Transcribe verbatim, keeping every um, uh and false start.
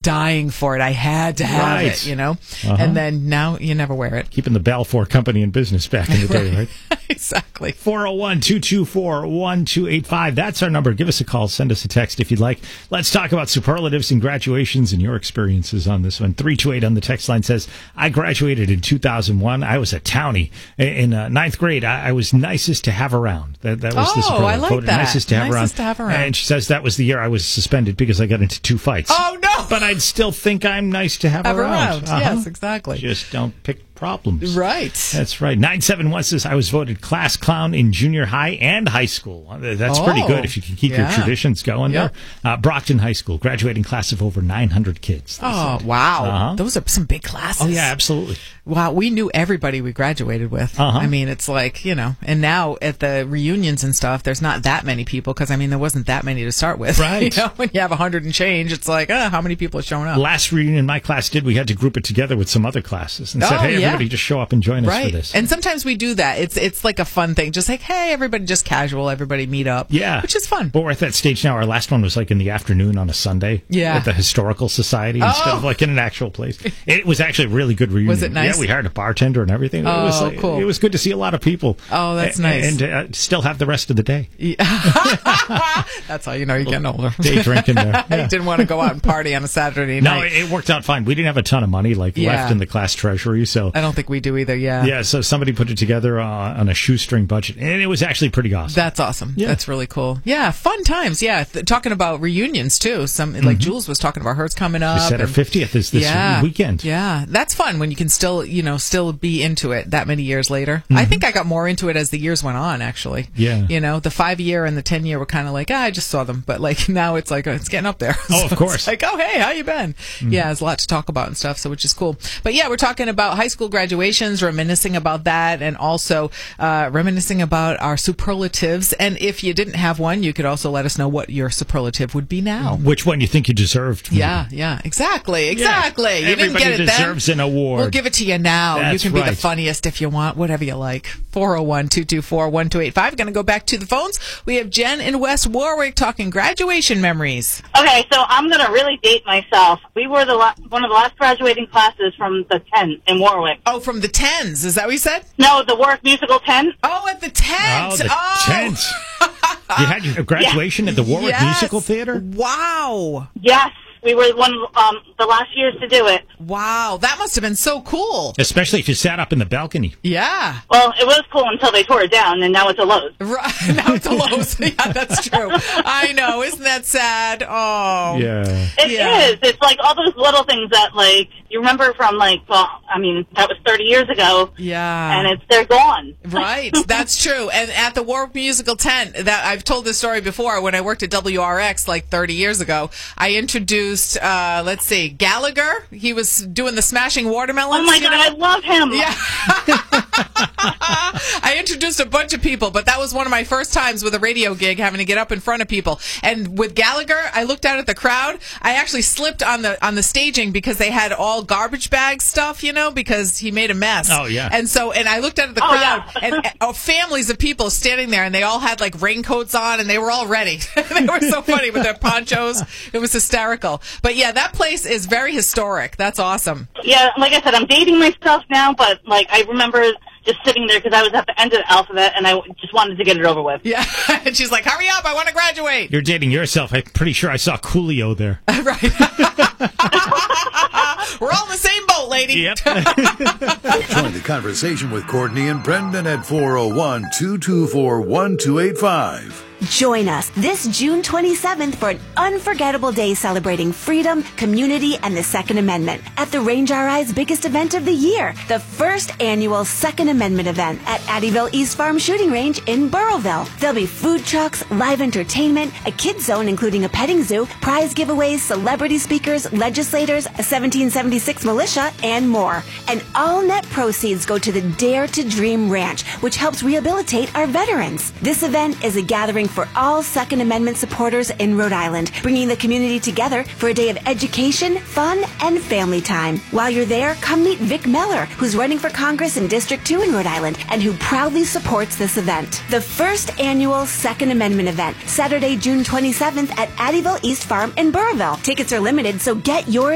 dying for it. I had to have Right. it, you know? Uh-huh. And then now you never wear it. Keeping the Balfour Company in business back in the day, right? Exactly. four oh one, two two four, one two eight five. That's our number. Give us a call. Send us a text if you'd like. Let's talk about superlatives and graduations and your experiences on this one. three two eight on the text line says, I graduated in two thousand one. I was a townie. In uh, ninth grade, I, I was nicest to have around. That, that was Oh, the superlative. I like Voted that. Nicest to have Nicest around. to have around. And she says that was the year I was suspended because I got into two fights. Oh, no! But I'd still think I'm nice to have, Have around. around. Yes, exactly. Just don't pick problems. Right. That's right. nine seven one says, I was voted class clown in junior high and high school. That's Oh, pretty good if you can keep yeah. your traditions going Yep. there. Uh, Brockton High School, graduating class of over nine hundred kids. Oh, wow. Uh-huh. Those are some big classes. Oh, yeah, absolutely. Wow, we knew everybody we graduated with. Uh-huh. I mean, it's like, you know, and now at the reunions and stuff, there's not that many people because, I mean, there wasn't that many to start with. Right. You know, when you have a hundred and change, it's like, uh, how many people are showing up? Last reunion my class did, we had to group it together with some other classes and said, Oh, hey, yeah. everybody just show up and join us Right. for this. And sometimes we do that. It's it's like a fun thing. Just like, hey, everybody, just casual, everybody meet up. Yeah. Which is fun. But we're at that stage now. Our last one was like in the afternoon on a Sunday. Yeah. At the Historical Society instead Oh. of like in an actual place. It was actually a really good reunion. Was it nice? Yeah, we hired a bartender and everything. It Oh, was like, cool. It was good to see a lot of people. Oh, that's A- nice. And uh, still have the rest of the day. That's how you know you're getting older. Day drinking there. I Yeah. didn't want to go out and party on a Saturday No, night. it, it worked out fine. We didn't have a ton of money like Yeah. left in the class treasury, so I don't think we do either, yeah. yeah. So somebody put it together uh, on a shoestring budget, and it was actually pretty awesome. That's awesome. Yeah. That's really cool. Yeah, fun times. Yeah, Th- talking about reunions too. Some like Jules was talking about hers coming up. We said our and- fiftieth is this yeah, weekend. Yeah, that's fun when you can still, you know, still be into it that many years later. I think I got more into it as the years went on. Actually, Yeah. You know, the five year and the ten year were kind of like, ah, I just saw them, but like now it's like oh, it's getting up there. Oh, of So course. it's like, oh, hey, how you been? Yeah, there's a lot to talk about and stuff, so which is cool. But yeah, we're talking about high school graduations, reminiscing about that, and also uh, reminiscing about our superlatives. And if you didn't have one, you could also let us know what your superlative would be now. Which one you think you deserved? Yeah, yeah, exactly, exactly. You didn't Everybody get it deserves then. an award. We'll give it to you now. That's you can be right. the funniest if you want, whatever you like. four oh one, two two four, one two eight five. Going to go back to the phones. We have Jen in West Warwick talking graduation memories. Okay, so I'm going to really date myself. We were the la- one of the last graduating classes from the ten in Warwick. Oh, from the tens. Is that what you said? No, the Warwick Musical ten. Oh, at the tent. Oh, the tent. You had your graduation at the Warwick Yes. Musical Theater? Wow. Yes, we were one of um, the last years to do it. Wow. That must have been so cool. Especially if you sat up in the balcony. Yeah. Well, it was cool until they tore it down, and now it's a Lowe's. Right. Now it's a Lowe's. Yeah, that's true. I know. Isn't that sad? Oh. Yeah. It Yeah. is. It's like all those little things that, like, you remember from, like, well, I mean, that was thirty years ago, Yeah. and it's they're gone. Right, that's true. And at the Warwick Musical tent, that I've told this story before. When I worked at W R X like thirty years ago, I introduced, uh, let's see, Gallagher. He was doing the Smashing Watermelons. Oh my you God, know? I love him. Yeah. I introduced a bunch of people, but that was one of my first times with a radio gig, having to get up in front of people. And with Gallagher, I looked out at the crowd. I actually slipped on the on the staging because they had all garbage bag stuff, you know, because he made a mess. Oh, yeah. And so, and I looked out at the Oh, crowd, yeah. and, and oh, families of people standing there, and they all had like raincoats on, and they were all ready. They were so funny with their ponchos. It was hysterical. But yeah, that place is very historic. That's awesome. Yeah, like I said, I'm dating myself now, but, like, I remember just sitting there because I was at the end of the alphabet, and I just wanted to get it over with. Yeah. And she's like, hurry up, I want to graduate. You're dating yourself. I'm pretty sure I saw Coolio there. Right. We're all in the same boat, lady. Yep. Join the conversation with Courtney and Brendan at four oh one, two two four, one two eight five. Join us this June twenty-seventh for an unforgettable day celebrating freedom, community, and the Second Amendment at the Range R I's biggest event of the year, the first annual Second Amendment event at Addyville East Farm Shooting Range in Burrowville. There'll be food trucks, live entertainment, a kids zone including a petting zoo, prize giveaways, celebrity speakers, legislators, a seventeen seventy-six militia, and more. And all net proceeds go to the Dare to Dream Ranch, which helps rehabilitate our veterans. This event is a gathering for all Second Amendment supporters in Rhode Island, bringing the community together for a day of education, fun, and family time. While you're there, come meet Vic Meller, who's running for Congress in District two in Rhode Island and who proudly supports this event. The first annual Second Amendment event, Saturday, June twenty-seventh at Addyville East Farm in Burrowville. Tickets are limited, so get yours